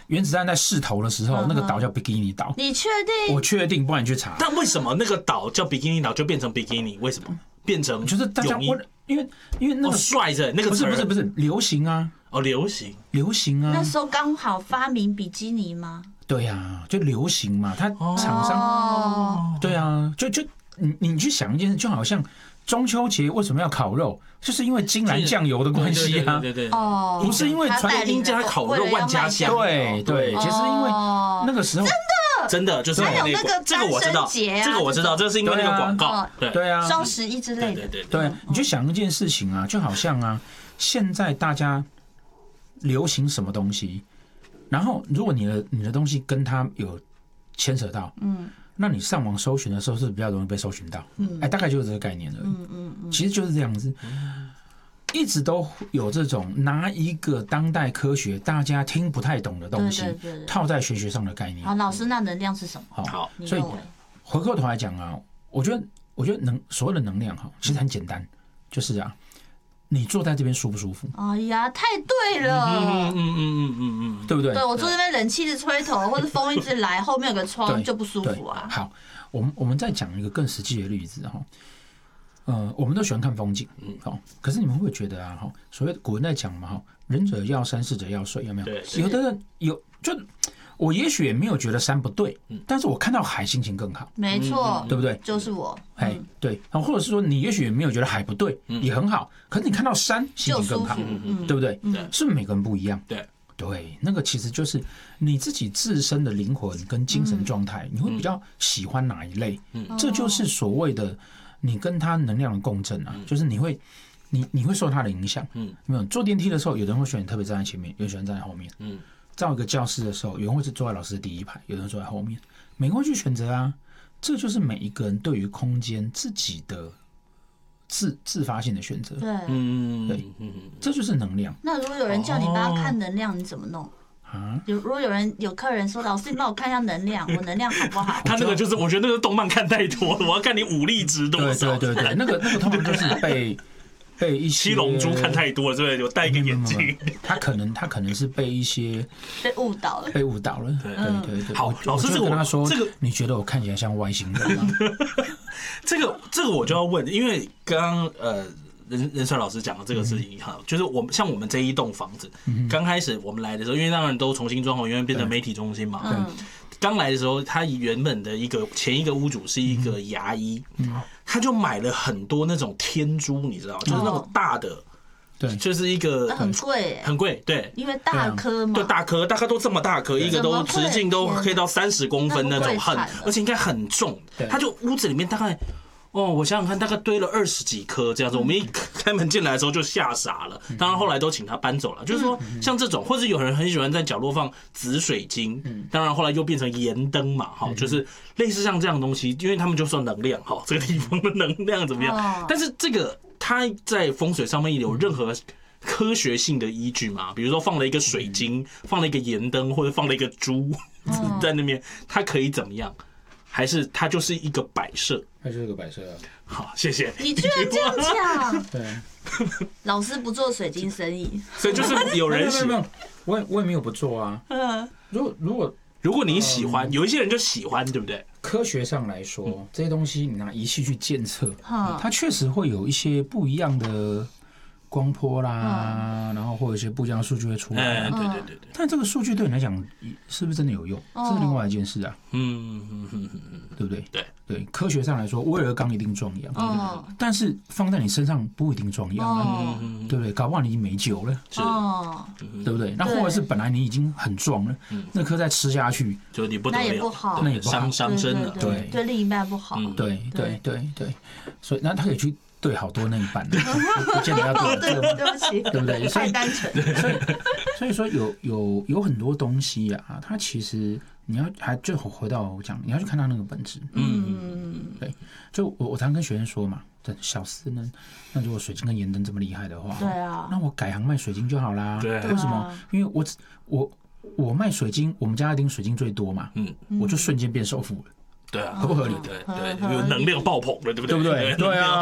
原子弹在试投的时候，那个岛叫比基尼岛。 你确定？ 我确定，不然你去查。 但为什么那个岛叫比基尼岛就变成比基尼？为什么变成就是大家因为那个帅着那个不是流行啊。 流行啊。 那时候刚好发明比基尼吗？ 对啊，就流行嘛，它厂商对啊，就你去想一件事，就好像中秋节为什么要烤肉，就是因为金兰酱油的关系啊。 对不是因为英家烤肉万家香。 对，其实因为那个时候真的就是还有那个这个我知道，这个我知道，这是因为那个广告。 对啊， 双11之类的。 对，你就想一件事情啊，就好像啊，现在大家流行什么东西，然后如果你的东西跟它有牵扯到，那你上网搜寻的时候是比较容易被搜寻到，大概就是这个概念而已。其实就是这样子，一直都有这种拿一个当代科学大家听不太懂的东西套在学上的概念。 好，老师，那能量是什么？ 好， 所以回过头来讲啊，我觉得所谓的能量哈，其实很简单，就是啊。你坐在这边舒不舒服？ 哎呀，太对了， 对不对？ 对，我坐这边冷气一直吹头，或者风一直来，后面有个窗就不舒服啊。 好，我们再讲一个更实际的例子哈。我们都喜欢看风景，可是你们会不会觉得啊？所谓古人在讲嘛，哈，仁者要山，智者要水，有没有？有的人就。我也许也没有觉得山不对，但是我看到海心情更好， 没错， 对不对？ 就是我， 对，然后或者是说你也许也没有觉得海不对，也很好，可是你看到山心情更好，对不对？是不是每个人不一样？对，那个其实就是你自己自身的灵魂跟精神状态，你会比较喜欢哪一类？这就是所谓的你跟他能量的共振啊，就是你会受他的影响。没有坐电梯的时候，有人会选特别站在前面，有人喜欢站在后面。到一个教室的时候，有人会是坐在老师的第一排，有人坐在后面，每个人会去选择啊。这就是每一个人对于空间自己的自发性的选择。对，这就是能量。 那如果有人叫你帮他看能量，你怎么弄？如果有客人说，老师你帮我看一下能量，我能量好不好？ 他那个就是，我觉得那个动漫看太多了，我要看你武力值多少。 对，那个通常就是被一些七龙珠看太多了，对不对？有戴一个眼镜， 他可能是被一些被误导了。 对。 好，老师， 这个跟他说，这个你觉得我看起来像外星人吗？ 这个我就要问，因为刚刚任帅老师讲的这个事情哈，就是像我们这一栋房子，刚开始我们来的时候，因为当然都重新装潢，因为变成媒体中心嘛。刚来的时候，他原本的前一个屋主是一个牙医，他就买了很多那种天珠，你知道，就是那种大的，对，就是一个很贵， 很贵，对， 因为大颗嘛， 对，大颗都这么大颗，一个都直径都可以到30公分那种，而且应该很重，他就屋子里面大概。我想想看，大概堆了20几颗这样子。我们一开门进来的时候就吓傻了。当然后来都请他搬走了。就是说，像这种，或者有人很喜欢在角落放紫水晶，当然后来又变成盐灯嘛，就是类似像这样的东西，因为他们就说能量，这个地方的能量怎么样？但是这个它在风水上面有任何科学性的依据吗？比如说放了一个水晶，放了一个盐灯，或者放了一个珠在那边，它可以怎么样？还是它就是一个摆设？ 它就是个摆设啊。 好，谢谢。 你居然这样讲？ 对， 老师不做水晶生意， 所以就是有人喜欢， 我也没有不做啊。如果你喜欢，有一些人就喜欢，对不对？ 科学上来说，这些东西你拿仪器去监测，它确实会有一些不一样的光波啦，然后或者一些不一样的数据会出来。 对。 但这个数据对你来讲是不是真的有用？这是另外一件事啊。对不对？对，科学上来说，威尔刚一定壮阳，但是放在你身上不一定壮阳啊，对不对？搞不好你已经没救了，对不对？那或者是本来你已经很壮了，那颗再吃下去， 就你不得了， 那也不好， 那也伤身了， 对另一半不好， 对，所以那他可以去。对好多那一半的，不见得要对不起， 对不对？ 太单纯。 所以说有很多东西啊，它其实你要最后回到我讲，你要去看它那个本质。对，就我常跟学生说嘛，小思呢，那如果水晶跟盐灯这么厉害的话， 对啊， 那我改行卖水晶就好啦。 对， 为什么？因为我卖水晶，我们家一定水晶最多嘛，我就瞬间变首富了。 对啊， 合不合理？ 对，有能量爆棚了，对不对？ 对不对？对啊，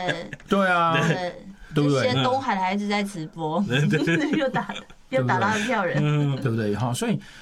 对不对？ 一些东海的孩子在直播，又打到票人， 对不对？所以